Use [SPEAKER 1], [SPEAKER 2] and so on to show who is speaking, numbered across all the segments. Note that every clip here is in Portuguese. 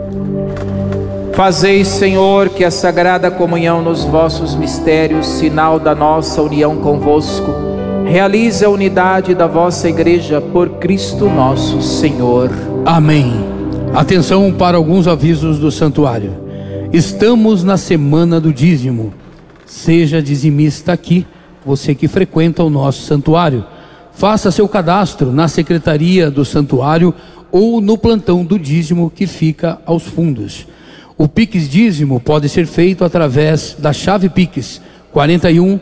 [SPEAKER 1] Fazei, Senhor, que a sagrada comunhão nos vossos mistérios, sinal da nossa união convosco, realize a unidade da vossa Igreja por Cristo nosso Senhor.
[SPEAKER 2] Amém. Atenção para alguns avisos do santuário. Estamos na semana do dízimo. Seja dizimista aqui, você que frequenta o nosso santuário. Faça seu cadastro na secretaria do santuário ou no plantão do dízimo que fica aos fundos. O Pix dízimo pode ser feito através da chave Pix 41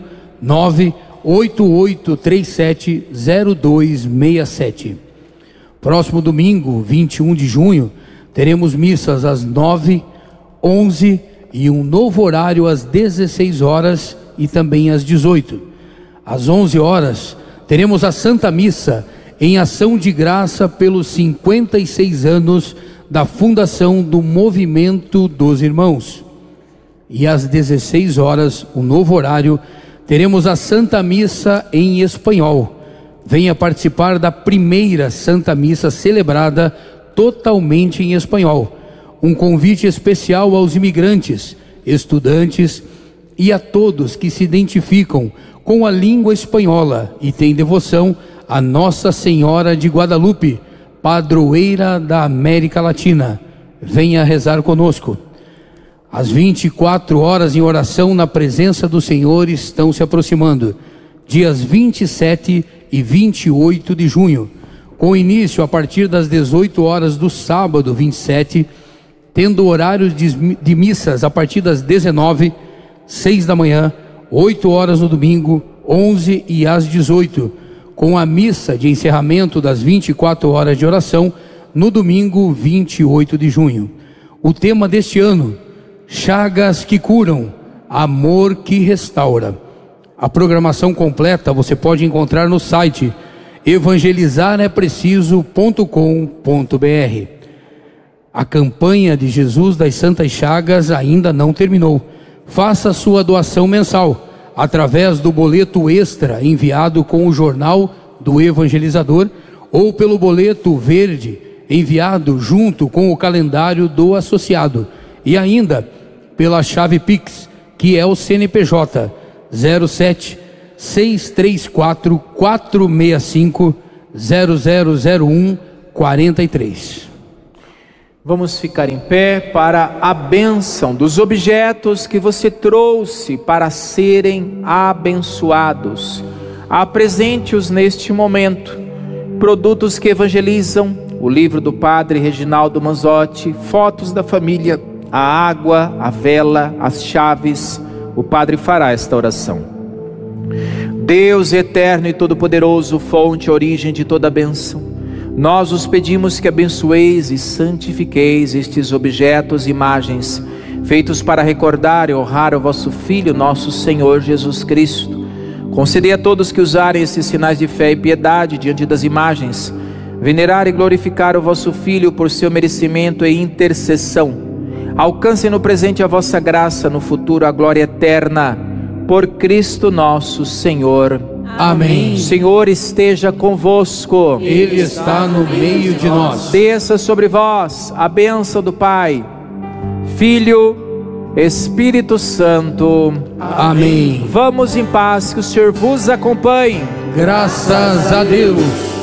[SPEAKER 2] 98837 0267. Próximo domingo, 21 de junho, teremos missas às 9, 11 e um novo horário às 16 horas e também às 18. Às 11 horas, teremos a Santa Missa em ação de graça pelos 56 anos da fundação do Movimento dos Irmãos. E às 16 horas, um novo horário, teremos a Santa Missa em espanhol. Venha participar da primeira Santa Missa celebrada totalmente em espanhol. Um convite especial aos imigrantes, estudantes e a todos que se identificam com a língua espanhola e têm devoção a Nossa Senhora de Guadalupe, padroeira da América Latina. Venha rezar conosco. As 24 horas em oração na presença do Senhor estão se aproximando, dias 27 e 28 de junho, com início a partir das 18 horas do sábado 27, tendo horários de missas a partir das 19, 6 da manhã, 8 horas no domingo, 11 e às 18, com a missa de encerramento das 24 horas de oração no domingo 28 de junho. O tema deste ano: chagas que curam, amor que restaura. A programação completa você pode encontrar no site evangelizarepreciso.com.br. A campanha de Jesus das Santas Chagas ainda não terminou. Faça sua doação mensal através do boleto extra enviado com o jornal do evangelizador ou pelo boleto verde enviado junto com o calendário do associado, e ainda pela chave Pix, que é o CNPJ 07 634 465 0001 43.
[SPEAKER 1] Vamos ficar em pé para a bênção dos objetos que você trouxe para serem abençoados. Apresente-os neste momento. Produtos que evangelizam, o livro do Padre Reginaldo Manzotti, fotos da família, a água, a vela, as chaves. O Padre fará esta oração. Deus eterno e todo-poderoso, fonte e origem de toda bênção, nós os pedimos que abençoeis e santifiqueis estes objetos e imagens, feitos para recordar e honrar o vosso Filho, nosso Senhor Jesus Cristo. Concedei a todos que usarem esses sinais de fé e piedade diante das imagens, venerar e glorificar o vosso Filho por seu merecimento e intercessão. Alcancem no presente a vossa graça, no futuro a glória eterna, por Cristo nosso Senhor.
[SPEAKER 2] Amém.
[SPEAKER 1] O Senhor esteja convosco.
[SPEAKER 2] Ele está no meio de nós.
[SPEAKER 1] Desça sobre vós a bênção do Pai, Filho, Espírito Santo.
[SPEAKER 2] Amém.
[SPEAKER 1] Vamos em paz, que o Senhor vos acompanhe.
[SPEAKER 2] Graças a Deus.